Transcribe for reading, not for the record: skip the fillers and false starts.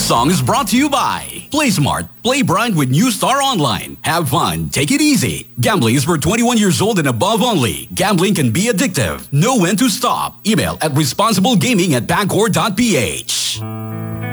song is brought to you by Play Smart. Play Bright with New Star Online. Have fun. Take it easy. Gambling is for 21 years old and above only. Gambling can be addictive. Know when to stop. Email at responsiblegaming@bancor.ph.